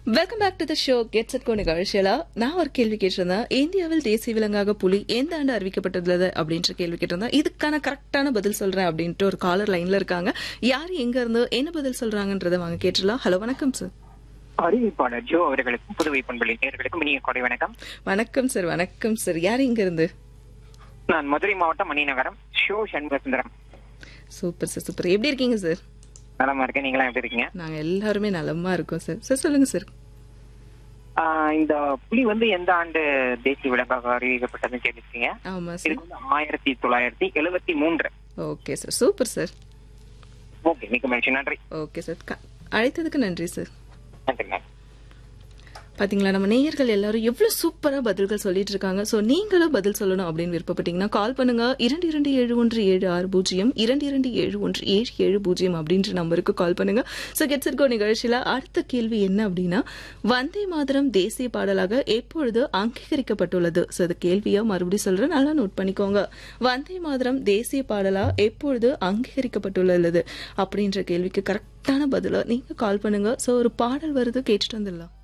Welcome back to the show get set go நிகழ்ச்சியில நான் ஒரு கேள்வி கேட்டிருந்தேன். இந்தியாவில் தேசிய விலங்காக புலி எந்த ஆண்டு அறிவிக்கப்பட்டுள்ளது அப்படின்ற கேள்வி கேட்டிருந்தேன். இதுக்கான கரெக்டான பதில் சொல்றேன் அப்படின்ட்டு ஒரு காலர் லைன்ல இருக்காங்க. யார் எங்க இருந்து என்ன பதில் சொல்றாங்கன்றதை வாங்க கேட்டுலாம். ஹலோ, வணக்கம் சார். அறிவிப்பாளர் ஜோ அவர்களுக்கும் புதுவை பண்புகளின் நேயர்களுக்கும் இனிய கொடை வணக்கம். வணக்கம் சார். வணக்கம் சார். யார் எங்க இருந்து? நான் மதுரை மாவட்டம் Maninagaram show Shanmugasundaram. Super sir, super. எப்படி இருக்கீங்க சார்? நலமா இருக்கேன். நீங்களா எப்படி இருக்கீங்க? நாங்க எல்லாருமே நலமா இருக்கோம் சார். சார் சொல்லுங்க சார். இந்த புலி எந்த ஆண்டு தேசிய விலங்காக அறிவிக்கப்பட்டதுன்னு கேட்டிருக்கீங்க. ஆமா இது sir. 1973. Okay sir, super sir. Okay, மிக்க மகிழ்ச்சி. நன்றி. Okay sir. அழைத்ததுக்கு நன்றி சார். நன்றி. பாத்தீங்களா, நம்ம நேயர்கள் எல்லாரும் எவ்வளவு சூப்பரா பதில்கள் சொல்லிட்டு இருக்காங்க. சோ நீங்களும் பதில் சொல்லணும் அப்படின்னு விருப்பப்பட்டீங்கன்னா கால் பண்ணுங்க. 227176 227177 அப்படின்ற நம்பருக்கு கால் பண்ணுங்க. சோ கெட் செட் கோ நிகழ்ச்சியில அடுத்த கேள்வி என்ன அப்படின்னா, வந்தே மாதரம் தேசிய பாடலாக எப்பொழுது அங்கீகரிக்கப்பட்டுள்ளது? சோ அது கேள்வியா மறுபடியும் சொல்றேன், நல்லா நோட் பண்ணிக்கோங்க. வந்தே மாதரம் தேசிய பாடலா எப்பொழுது அங்கீகரிக்கப்பட்டுள்ளது அப்படின்ற கேள்விக்கு கரெக்டான பதில நீங்க கால் பண்ணுங்க. சோ ஒரு பாடல் வருது, கேட்டுட்டு வந்துடலாம்.